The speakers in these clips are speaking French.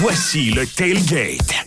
Voici le Tailgate.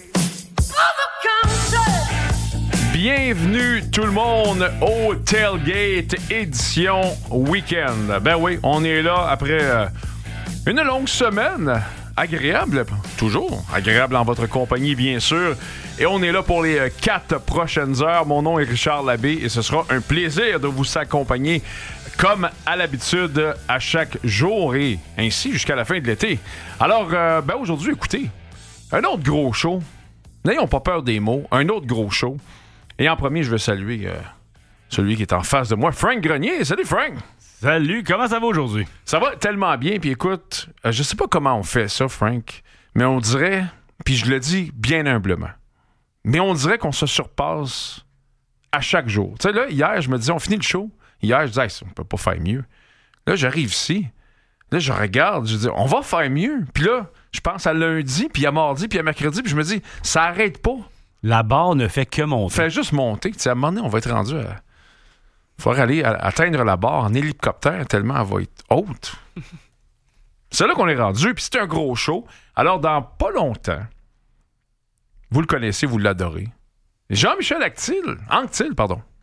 Bienvenue tout le monde au Tailgate édition week-end. Ben oui, on est là après une longue semaine. Agréable, toujours agréable en votre compagnie, bien sûr. Et on est là pour les 4 prochaines heures. Mon nom est Richard Labbé et ce sera un plaisir de vous accompagner comme à l'habitude à chaque jour et ainsi jusqu'à la fin de l'été. Alors, aujourd'hui, écoutez, un autre gros show. N'ayons pas peur des mots. Un autre gros show. Et en premier, je veux saluer celui qui est en face de moi, Frank Grenier. Salut, Frank! Salut, comment ça va aujourd'hui? Ça va tellement bien, puis écoute, je sais pas comment on fait ça, Frank, mais on dirait, puis je le dis bien humblement, mais on dirait qu'on se surpasse à chaque jour. Tu sais, là, hier, je me disais, on finit le show. Hier, je disais, hey, on peut pas faire mieux. Là, j'arrive ici, là, je regarde, je dis, on va faire mieux. Puis là, je pense à lundi, puis à mardi, puis à mercredi, puis je me dis, ça arrête pas. La barre ne fait que monter. Fait juste monter. Tu sais, à un moment donné, on va être rendu à... Il faudrait aller atteindre la barre en hélicoptère tellement elle va être haute. C'est là qu'on est rendu, puis c'est un gros show. Alors, dans pas longtemps, vous le connaissez, vous l'adorez. Jean-Michel Anctil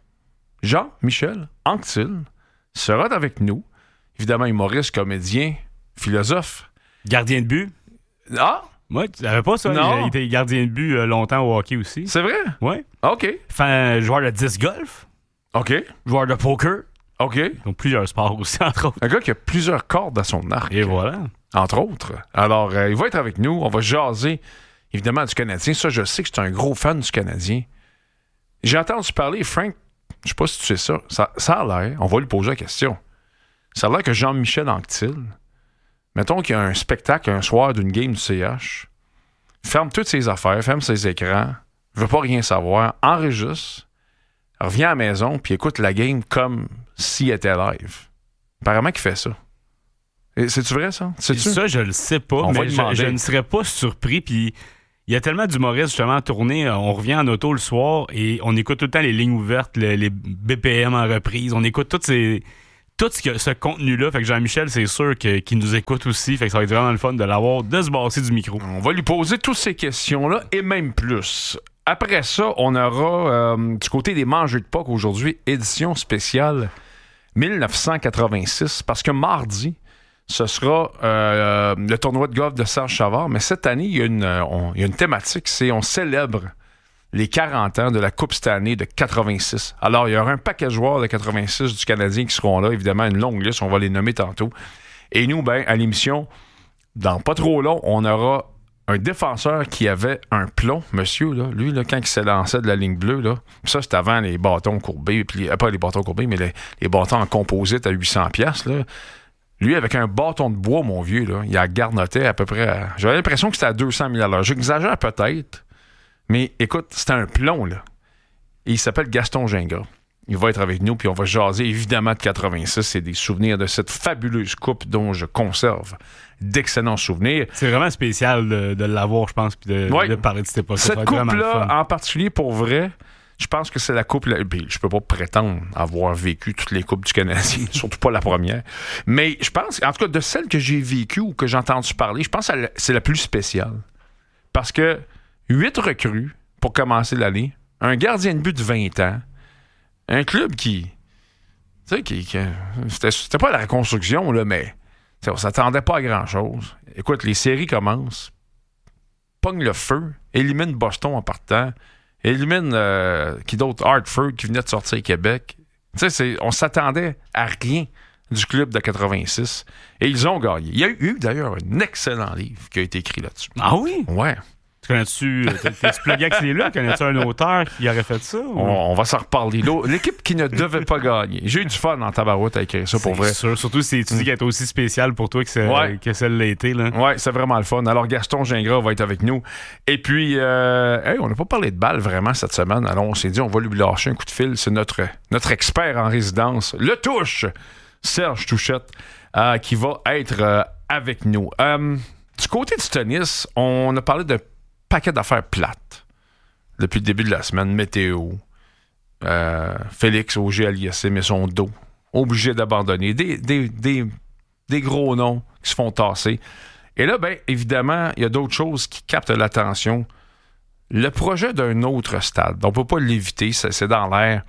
sera avec nous. Évidemment, humoriste, comédien, philosophe. Gardien de but. Ah! Moi, tu savais pas ça? Non. Il était gardien de but longtemps au hockey aussi. C'est vrai? Oui. OK. Joueur de disc golf. OK. Joueur de poker. OK. Donc plusieurs sports aussi, entre autres. Un gars qui a plusieurs cordes à son arc. Et voilà. Entre autres. Alors, il va être avec nous. On va jaser, évidemment, du Canadien. Ça, je sais que c'est un gros fan du Canadien. J'ai entendu parler, Frank, je sais pas si tu sais ça. Ça a l'air, on va lui poser la question. Ça a l'air que Jean-Michel Anctil, mettons qu'il y a un spectacle un soir d'une game du CH, ferme toutes ses affaires, ferme ses écrans, veut pas rien savoir, enregistre, revient à la maison, puis écoute la game comme s'il était live. Apparemment qu'il fait ça. Et c'est-tu vrai, ça? Sais-tu? Ça, je le sais pas, on mais je ne serais pas surpris. Puis il y a tellement d'humoristes, justement, tournés. On revient en auto le soir et on écoute tout le temps les lignes ouvertes, les BPM en reprise. On écoute tout ce contenu-là. Fait que Jean-Michel, c'est sûr qu'il nous écoute aussi. Fait que ça va être vraiment le fun de l'avoir, de se basser du micro. On va lui poser toutes ces questions-là et même plus. Après ça, on aura du côté des mangeux de Pâques aujourd'hui, édition spéciale 1986, parce que mardi, ce sera le tournoi de golf de Serge Chavard. Mais cette année, il y a une thématique, c'est on célèbre les 40 ans de la Coupe Stanley de 86. Alors, il y aura un paquet de joueurs de 86 du Canadien qui seront là. Évidemment, une longue liste, on va les nommer tantôt. Et nous, à l'émission, dans pas trop long, on aura un défenseur qui avait un plomb, monsieur, là, lui, là, quand il s'est lancé de la ligne bleue, là, ça, c'était avant les bâtons courbés, puis pas les bâtons courbés, mais les bâtons en composite à 800$, là. Lui, avec un bâton de bois, mon vieux, là, il a garnoté à peu près j'avais l'impression que c'était à 200 000 $. J'exagère peut-être, mais écoute, c'était un plomb, là. Et il s'appelle Gaston Gingras. Il va être avec nous, puis on va jaser évidemment de 86 et des souvenirs de cette fabuleuse coupe dont je conserve d'excellents souvenirs. C'est vraiment spécial de l'avoir, je pense, puis de parler de cette époque. Cette coupe-là, en particulier, pour vrai, je pense que c'est la coupe... Je peux pas prétendre avoir vécu toutes les coupes du Canadien, surtout pas la première. Mais je pense, en tout cas, de celles que j'ai vécues ou que j'ai entendu parler, je pense que c'est la plus spéciale. Parce que 8 recrues pour commencer l'année, un gardien de but de 20 ans, un club qui... Tu sais, c'était pas la reconstruction, là, mais on s'attendait pas à grand-chose. Écoute, les séries commencent, pogne le feu, élimine Boston en partant, élimine qui d'autre? Hartford qui venait de sortir Québec. Tu sais, on s'attendait à rien du club de 86 et ils ont gagné. Il y a eu d'ailleurs un excellent livre qui a été écrit là-dessus. Ah oui? Ouais. Connais-tu, t'es-tu plugué avec ces là? Connais-tu un auteur qui aurait fait ça? Ou? On va s'en reparler. L'équipe qui ne devait pas gagner. J'ai eu du fun en tabarouette à écrire ça, pour vrai. C'est sûr. Surtout si tu dis qu'elle est aussi spéciale pour toi que celle l'a été. Oui, c'est vraiment le fun. Alors, Gaston Gingras va être avec nous. Et puis, on n'a pas parlé de balle vraiment cette semaine. Alors, on s'est dit, on va lui lâcher un coup de fil. C'est notre expert en résidence, le touche, Serge Touchette, qui va être avec nous. Du côté du tennis, on a parlé de paquet d'affaires plates depuis le début de la semaine. Météo, Félix Auger-Aliassime et son dos, obligé d'abandonner. Des gros noms qui se font tasser. Et là, bien, évidemment, il y a d'autres choses qui captent l'attention. Le projet d'un autre stade, on ne peut pas l'éviter, c'est dans l'air.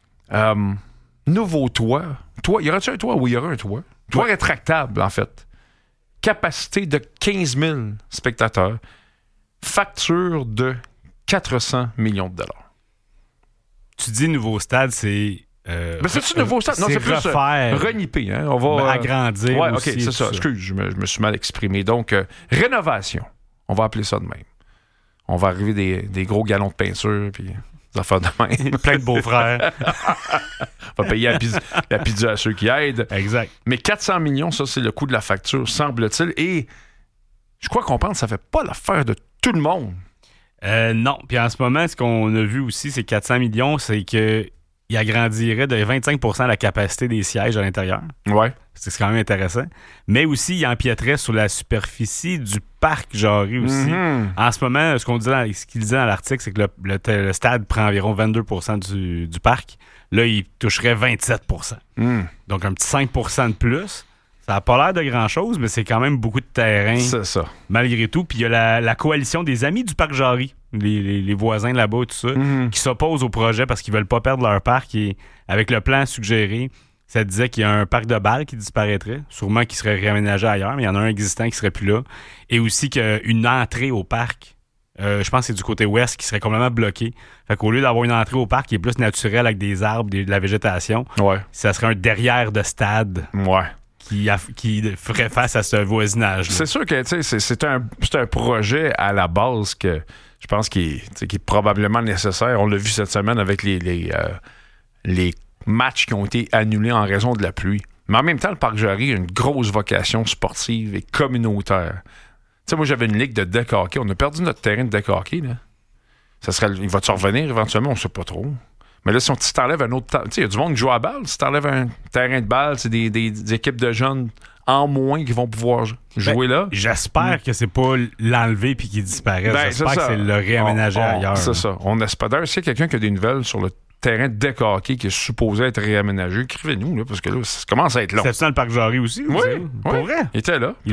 Nouveau toit. Y aura-t-il un toit? Oui, il y aura un toit. Toit rétractable, en fait. Capacité de 15 000 spectateurs. Facture de 400 millions de dollars. Tu dis nouveau stade, c'est... c'est-tu nouveau stade? Non, c'est plus reniper. Hein? On va agrandir ouais, aussi. OK, c'est ça. Excuse, je me suis mal exprimé. Donc, rénovation. On va appeler ça de même. On va arriver des gros galons de peinture, puis des affaires de même. Plein de beaux-frères. On va payer la pizza à ceux qui aident. Exact. Mais 400 millions, ça, c'est le coût de la facture, semble-t-il. Et je crois qu'on pense que ça fait pas l'affaire de tout le monde. Non. Puis en ce moment, ce qu'on a vu aussi, c'est 400 millions, c'est qu'il agrandirait de 25% la capacité des sièges à l'intérieur. Ouais. C'est quand même intéressant. Mais aussi, il empiéterait sur la superficie du parc Jarry aussi. Mm-hmm. En ce moment, ce qu'il disait dans l'article, c'est que le stade prend environ 22% du parc. Là, il toucherait 27%. Donc, un petit 5% de plus. Ça n'a pas l'air de grand-chose, mais c'est quand même beaucoup de terrain. C'est ça. Malgré tout. Puis il y a la coalition des amis du parc Jarry, les voisins là-bas, tout ça, qui s'opposent au projet parce qu'ils veulent pas perdre leur parc. Et avec le plan suggéré, ça disait qu'il y a un parc de balles qui disparaîtrait, sûrement qui serait réaménagé ailleurs, mais il y en a un existant qui serait plus là. Et aussi qu'il y a une entrée au parc, je pense que c'est du côté ouest, qui serait complètement bloquée. Fait qu'au lieu d'avoir une entrée au parc qui est plus naturelle avec des arbres, de la végétation, ça serait un derrière de stade. Ouais. Qui ferait face à ce voisinage-là. C'est sûr que c'est un projet à la base que je pense qui est probablement nécessaire. On l'a vu cette semaine avec les matchs qui ont été annulés en raison de la pluie. Mais en même temps, le Parc Jarry a une grosse vocation sportive et communautaire. Moi, j'avais une ligue de deck hockey. On a perdu notre terrain de deck hockey. Là. Il va-tu revenir éventuellement? On ne sait pas trop. Mais là, si t'enlèves un autre... il y a du monde qui joue à balle. Si t'enlèves un terrain de balle, c'est des équipes de jeunes en moins qui vont pouvoir jouer là. J'espère que c'est pas l'enlever puis qu'il disparaisse. J'espère que c'est le réaménager ailleurs. C'est ça. On espère. D'ailleurs, s'il y a quelqu'un qui a des nouvelles sur le terrain de deck hockey qui est supposé être réaménagé, écrivez-nous, là, parce que là, ça commence à être long. C'était dans le Parc Jarry aussi? Oui. Pour vrai? Il était là.